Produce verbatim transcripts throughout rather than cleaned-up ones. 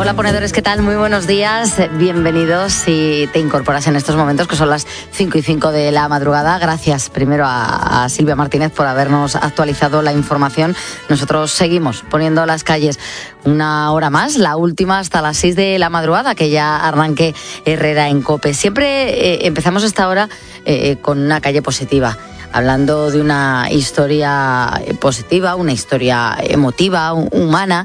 Hola ponedores, ¿qué tal? Muy buenos días, bienvenidos si te incorporas en estos momentos que son las cinco y cinco de la madrugada. Gracias primero a, a Silvia Martínez por habernos actualizado la información. Nosotros seguimos poniendo las calles una hora más, la última hasta las seis de la madrugada, que ya arranque Herrera en COPE. Siempre eh, empezamos esta hora eh, con una calle positiva, hablando de una historia positiva, una historia emotiva, humana.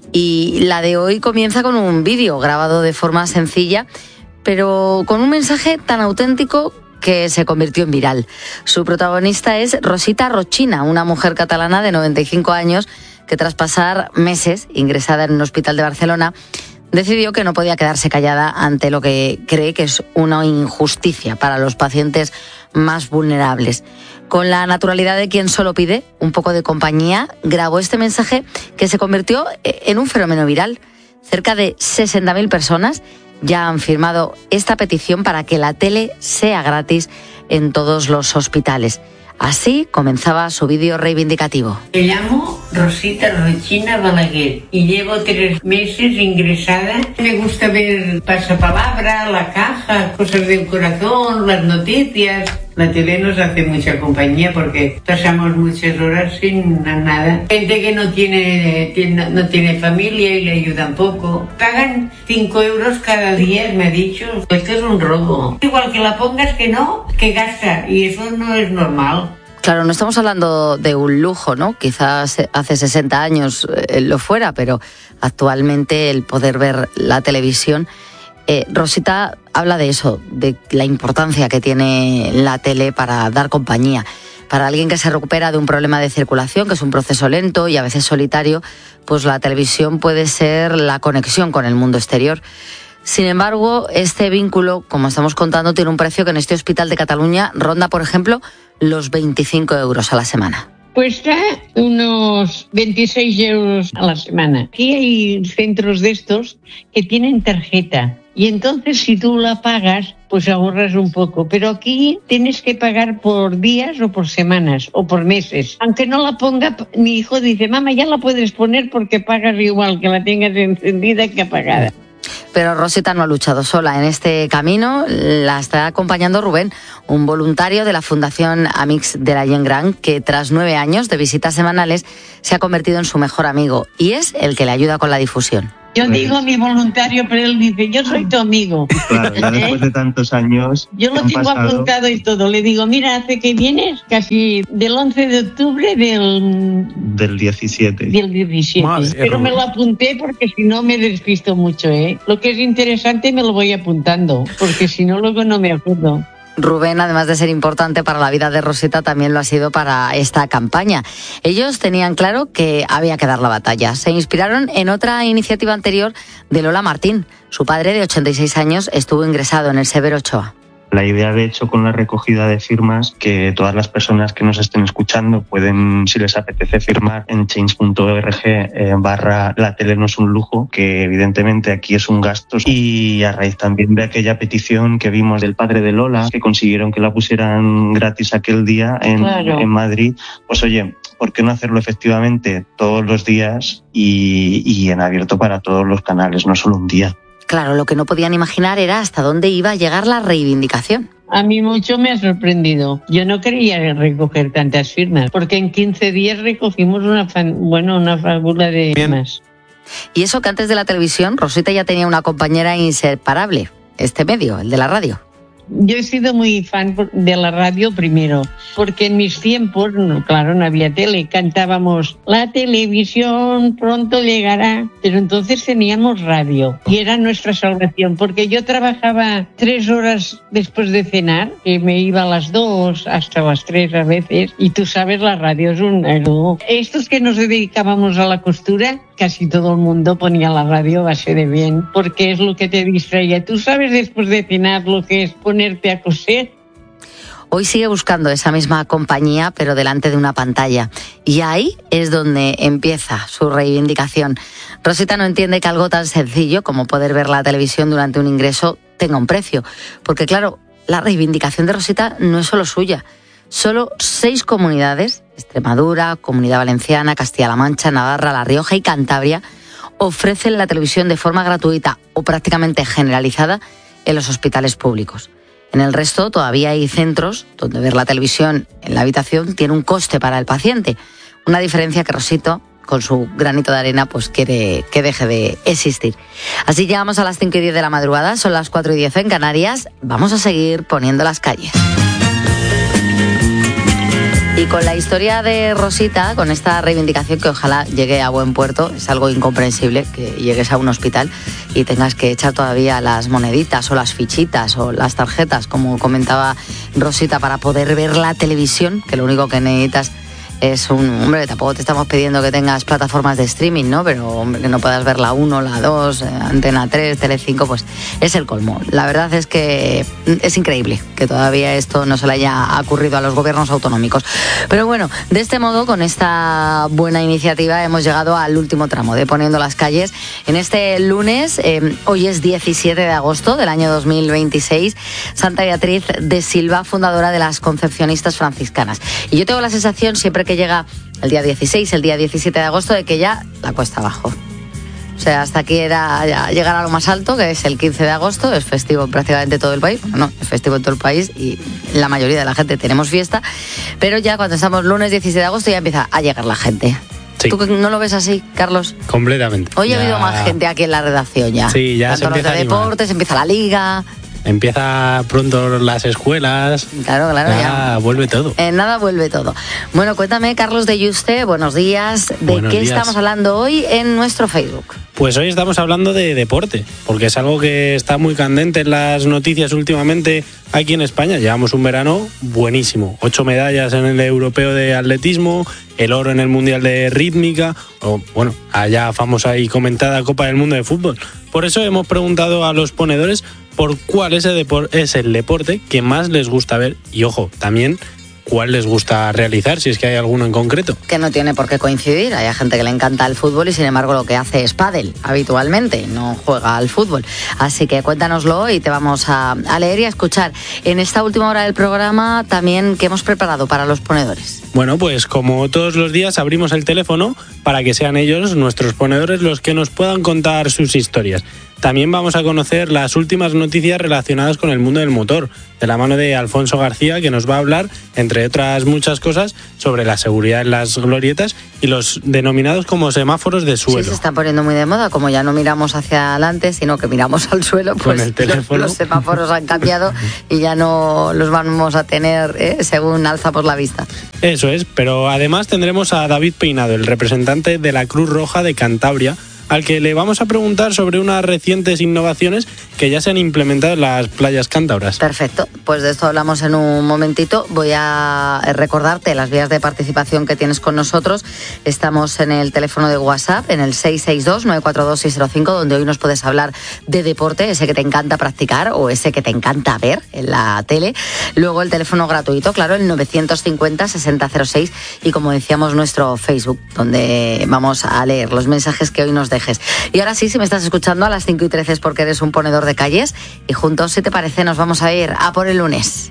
Y la de hoy comienza con un vídeo grabado de forma sencilla, pero con un mensaje tan auténtico que se convirtió en viral. Su protagonista es Rosita Rochina, una mujer catalana de noventa y cinco años que tras pasar meses ingresada en un hospital de Barcelona, decidió que no podía quedarse callada ante lo que cree que es una injusticia para los pacientes más vulnerables. Con la naturalidad de quien solo pide un poco de compañía, grabó este mensaje que se convirtió en un fenómeno viral. Cerca de sesenta mil personas ya han firmado esta petición para que la tele sea gratis en todos los hospitales. Así comenzaba su vídeo reivindicativo. Me llamo Rosita Rochina Balaguer y llevo tres meses ingresada. Me gusta ver Pasapalabra, La Caja, Cosas del Corazón, las noticias. La tele nos hace mucha compañía porque pasamos muchas horas sin nada. Gente que no tiene, tiene, no tiene familia y le ayudan poco. Pagan cinco euros cada día, me ha dicho. Esto es un robo. Igual que la pongas que no, que gasta. Y eso no es normal. Claro, no estamos hablando de un lujo, ¿no? Quizás hace sesenta años eh, lo fuera, pero actualmente el poder ver la televisión. Eh, Rosita habla de eso, de la importancia que tiene la tele para dar compañía. Para alguien que se recupera de un problema de circulación, que es un proceso lento y a veces solitario, pues la televisión puede ser la conexión con el mundo exterior. Sin embargo, este vínculo, como estamos contando, tiene un precio que en este hospital de Cataluña ronda, por ejemplo, los veinticinco euros a la semana. Cuesta unos veintiséis euros a la semana. Aquí hay centros de estos que tienen tarjeta y entonces si tú la pagas, pues ahorras un poco. Pero aquí tienes que pagar por días o por semanas o por meses. Aunque no la ponga, mi hijo dice, mamá, ya la puedes poner porque pagas igual que la tengas encendida que apagada. Pero Rosita no ha luchado sola. En este camino la está acompañando Rubén, un voluntario de la Fundación Amics de la Gent Gran, que tras nueve años de visitas semanales se ha convertido en su mejor amigo y es el que le ayuda con la difusión. Yo digo mi voluntario, pero él dice, yo soy tu amigo. Claro, ya después de tantos años. Yo lo tengo pasado... apuntado y todo. Le digo, mira, hace que vienes casi del once de octubre del... Del diecisiete. Del diecisiete. Madre, pero me lo apunté porque si no me despisto mucho, ¿eh? Lo que es interesante me lo voy apuntando, porque si no luego no me acuerdo. Rubén, además de ser importante para la vida de Rosita, también lo ha sido para esta campaña. Ellos tenían claro que había que dar la batalla. Se inspiraron en otra iniciativa anterior de Lola Martín. Su padre, de ochenta y seis años, estuvo ingresado en el Severo Ochoa. La idea, de hecho, con la recogida de firmas, que todas las personas que nos estén escuchando pueden, si les apetece, firmar en change punto org eh, barra la tele no es un lujo, que evidentemente aquí es un gasto. Y a raíz también de aquella petición que vimos del padre de Lola, que consiguieron que la pusieran gratis aquel día en, claro. en Madrid, pues oye, ¿por qué no hacerlo efectivamente todos los días y, y en abierto para todos los canales, no solo un día? Claro, lo que no podían imaginar era hasta dónde iba a llegar la reivindicación. A mí mucho me ha sorprendido. Yo no quería recoger tantas firmas, porque en quince días recogimos una, fan, bueno, una fábula de firmas. Y eso que antes de la televisión, Rosita ya tenía una compañera inseparable, este medio, el de la radio. Yo he sido muy fan de la radio primero, porque en mis tiempos, no, claro, no había tele, cantábamos la televisión pronto llegará, pero entonces teníamos radio y era nuestra salvación, porque yo trabajaba tres horas después de cenar, que me iba a las dos hasta las tres a veces, y tú sabes, la radio es un... Estos que nos dedicábamos a la costura, casi todo el mundo ponía la radio a base de bien, porque es lo que te distraía. Tú sabes después de cenar lo que es ponerte a coser. Hoy sigue buscando esa misma compañía, pero delante de una pantalla. Y ahí es donde empieza su reivindicación. Rosita no entiende que algo tan sencillo como poder ver la televisión durante un ingreso tenga un precio. Porque claro, la reivindicación de Rosita no es solo suya. Solo seis comunidades, Extremadura, Comunidad Valenciana, Castilla-La Mancha, Navarra, La Rioja y Cantabria, ofrecen la televisión de forma gratuita o prácticamente generalizada en los hospitales públicos. En el resto todavía hay centros donde ver la televisión en la habitación tiene un coste para el paciente. Una diferencia que Rosito, con su granito de arena, pues quiere que deje de existir. Así llegamos a las cinco y diez de la madrugada, son las cuatro y diez en Canarias. Vamos a seguir poniendo las calles. Y con la historia de Rosita, con esta reivindicación que ojalá llegue a buen puerto, es algo incomprensible que llegues a un hospital y tengas que echar todavía las moneditas o las fichitas o las tarjetas, como comentaba Rosita, para poder ver la televisión, que lo único que necesitas es un... Hombre, tampoco te estamos pidiendo que tengas plataformas de streaming, ¿no? Pero, hombre, que no puedas ver la uno, la dos, Antena tres, Telecinco, pues es el colmo. La verdad es que es increíble que todavía esto no se le haya ocurrido a los gobiernos autonómicos. Pero bueno, de este modo, con esta buena iniciativa, hemos llegado al último tramo de Poniendo las Calles. En este lunes, eh, hoy es diecisiete de agosto del año dos mil veintiséis, Santa Beatriz de Silva, fundadora de las Concepcionistas Franciscanas. Y yo tengo la sensación, siempre que llega el día dieciséis, el día diecisiete de agosto, de que ya la cuesta abajo. O sea, hasta aquí era ya llegar a lo más alto, que es el quince de agosto, es festivo en prácticamente todo el país. Bueno, no, es festivo en todo el país y la mayoría de la gente tenemos fiesta, pero ya cuando estamos lunes diecisiete de agosto ya empieza a llegar la gente. Sí. ¿Tú no lo ves así, Carlos? Completamente. Hoy ya... ha habido más gente aquí en la redacción ya. Sí, ya Tanto se empieza los de deportes, empieza la liga... Empieza pronto las escuelas. Claro, claro, ya. ya. Vuelve todo. En nada vuelve todo. Bueno, cuéntame, Carlos de Yuste, buenos días. ¿De buenos qué días. estamos hablando hoy en nuestro Facebook? Pues hoy estamos hablando de deporte, porque es algo que está muy candente en las noticias últimamente aquí en España. Llevamos un verano buenísimo. Ocho medallas en el europeo de atletismo, el oro en el mundial de rítmica, o bueno, allá famosa y comentada Copa del Mundo de fútbol. Por eso hemos preguntado a los ponedores por cuál es el, depor- es el deporte que más les gusta ver y, ojo, también cuál les gusta realizar, si es que hay alguno en concreto. Que no tiene por qué coincidir. Hay gente que le encanta el fútbol y, sin embargo, lo que hace es pádel habitualmente, no juega al fútbol. Así que cuéntanoslo y te vamos a, a leer y a escuchar. En esta última hora del programa también, ¿qué hemos preparado para los ponedores? Bueno, pues como todos los días abrimos el teléfono para que sean ellos, nuestros ponedores, los que nos puedan contar sus historias. También vamos a conocer las últimas noticias relacionadas con el mundo del motor, de la mano de Alfonso García, que nos va a hablar, entre otras muchas cosas, sobre la seguridad en las glorietas y los denominados como semáforos de suelo. Sí, se están poniendo muy de moda, como ya no miramos hacia adelante, sino que miramos al suelo, pues con el teléfono. Los, los semáforos han cambiado y ya no los vamos a tener ¿eh? según alzamos la vista. Eso es, pero además tendremos a David Peinado, el representante de la Cruz Roja de Cantabria, al que le vamos a preguntar sobre unas recientes innovaciones que ya se han implementado en las playas cántabras. Perfecto, pues de esto hablamos en un momentito. Voy a recordarte las vías de participación que tienes con nosotros. Estamos en el teléfono de WhatsApp, en el seis seis dos, nueve cuatro dos, seis cero cinco, donde hoy nos puedes hablar de deporte, ese que te encanta practicar o ese que te encanta ver en la tele. Luego el teléfono gratuito, claro, el novecientos cincuenta, sesenta cero seis, y como decíamos, nuestro Facebook, donde vamos a leer los mensajes que hoy nos dejes. Y ahora sí, si me estás escuchando a las cinco y trece es porque eres un ponedor de calles y juntos, si te parece, nos vamos a ir a por el lunes.